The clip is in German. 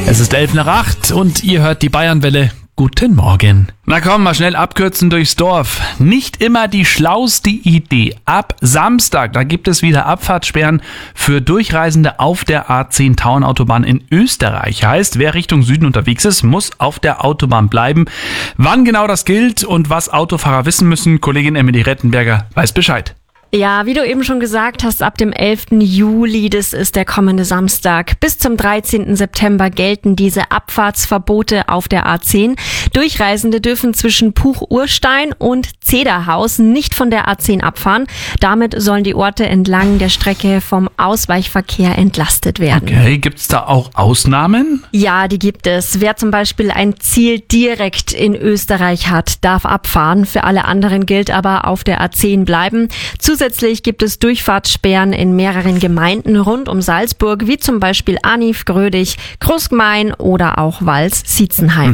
Es ist 11:08 und ihr hört die Bayernwelle. Guten Morgen. Na komm, mal schnell abkürzen durchs Dorf. Nicht immer die schlauste Idee. Ab Samstag, da gibt es wieder Abfahrtssperren für Durchreisende auf der A10 Tauernautobahn in Österreich. Heißt, wer Richtung Süden unterwegs ist, muss auf der Autobahn bleiben. Wann genau das gilt und was Autofahrer wissen müssen, Kollegin Emily Rettenberger weiß Bescheid. Ja, wie du eben schon gesagt hast, ab dem 11. Juli, das ist der kommende Samstag, bis zum 13. September gelten diese Abfahrtsverbote auf der A10. Durchreisende dürfen zwischen Puch-Urstein und Zederhaus nicht von der A10 abfahren. Damit sollen die Orte entlang der Strecke vom Ausweichverkehr entlastet werden. Okay, gibt's da auch Ausnahmen? Ja, die gibt es. Wer zum Beispiel ein Ziel direkt in Österreich hat, darf abfahren. Für alle anderen gilt aber auf der A10 bleiben. Zusätzlich gibt es Durchfahrtssperren in mehreren Gemeinden rund um Salzburg, wie zum Beispiel Aniv, Grödig, Großgmain oder auch Wals-Sietzenheim.